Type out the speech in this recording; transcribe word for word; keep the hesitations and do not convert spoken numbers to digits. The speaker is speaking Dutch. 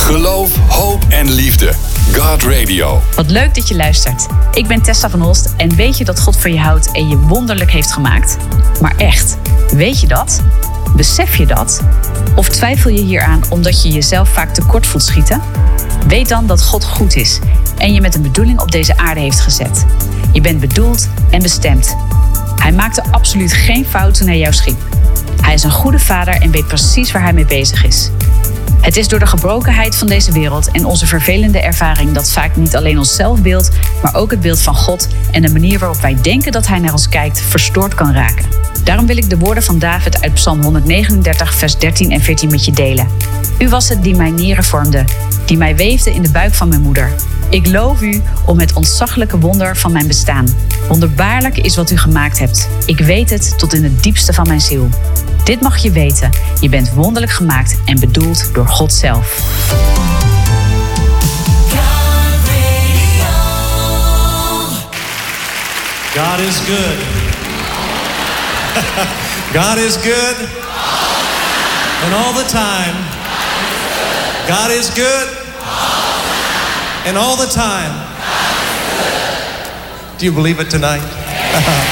Geloof, hoop en liefde. God Radio. Wat leuk dat je luistert. Ik ben Tessa van Holst en weet je dat God van je houdt en je wonderlijk heeft gemaakt? Maar echt, weet je dat? Besef je dat? Of twijfel je hieraan omdat je jezelf vaak tekort voelt schieten? Weet dan dat God goed is en je met een bedoeling op deze aarde heeft gezet. Je bent bedoeld en bestemd. Hij maakte absoluut geen fout toen hij jou schiep. Hij is een goede vader en weet precies waar hij mee bezig is. Het is door de gebrokenheid van deze wereld en onze vervelende ervaring dat vaak niet alleen ons zelfbeeld, maar ook het beeld van God en de manier waarop wij denken dat hij naar ons kijkt, verstoord kan raken. Daarom wil ik de woorden van David uit Psalm honderdnegenendertig, vers dertien en veertien met je delen. U was het die mijn nieren vormde, die mij weefde in de buik van mijn moeder. Ik loof u om het ontzaglijke wonder van mijn bestaan. Wonderbaarlijk is wat u gemaakt hebt. Ik weet het tot in het diepste van mijn ziel. Dit mag je weten. Je bent wonderlijk gemaakt en bedoeld door God zelf. God is good. God is good. And all the time. God is good. And all the time. Do you believe it tonight?